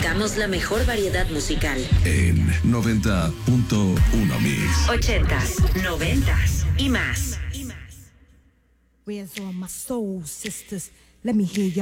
presentamos la mejor variedad musical. En 90.1 Mix. 80s, 90s y más. Where's all my soul sisters? Let me hear you.